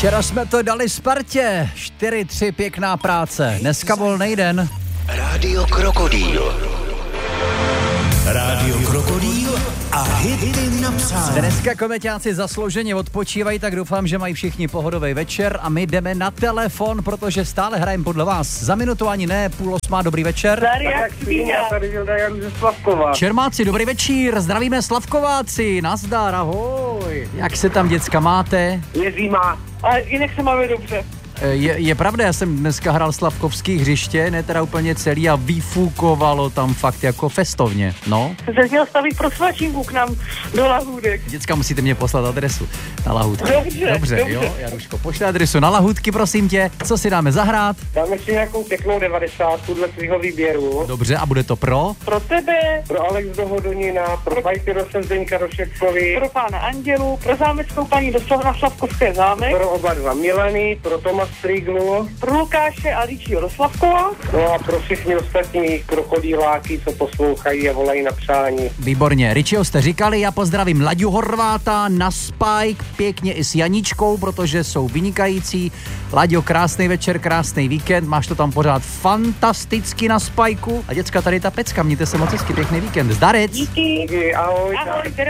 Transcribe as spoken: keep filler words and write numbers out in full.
Včera jsme to dali Spartě. čtyři tři, pěkná práce. Dneska volnej den. Rádio Krokodýl. Rádio Krokodýl a hity na přání. Dneska komeťáci zaslouženě odpočívají, tak doufám, že mají všichni pohodový večer a my jdeme na telefon, protože stále hrajeme podle vás. Za minutu ani ne, půl osmá, dobrý večer. Tady jak svíňa. Tady Jan ze Slavkova. Čermáci, dobrý večír, zdravíme Slavkováci, nazdar, ahoj. Jak se tam děcka máte? Je zima, ale jinak se máme dobře. Je, je pravda, já jsem dneska hrál Slavkovský hřiště, ne teda úplně celý a vyfúkovalo tam fakt jako festovně, no. Jsem měl stavit pro svačinku k nám do Lahůdek. Děcka, musíte mě poslat adresu na Lahůdky. Dobře, dobře. dobře. Jo, Jaruško, pošli adresu na Lahůdky, prosím tě. Co si dáme zahrát? Dáme si nějakou pěknou devadesátku dle tvýho výběru. Dobře, a bude to pro? Pro tebe, pro Alex do Hodonina, pro Fajty do Zdeňka do Šepkovi, pro pána Andělu, pro zámeckou paní do na Slavkovské zámek, pro oba dva Milany, pro Toma Striglu, pro Lukáše a Líčího do Slavkova. No a pro všechny ostatní krokodýláky, co poslouchají a volají na přání. Výborně, Richieho jste říkali, já pozdravím Laďu Horváta na Spike, pěkně i s Janičkou, protože jsou vynikající. Laďo, krásný večer, krásný víkend, máš to tam pořád fantasticky na Spajku. A děcka, tady ta pecka, mějte se moc hezky, pěkný víkend, zdarec. Díky, Díky ahoj. Ahoj,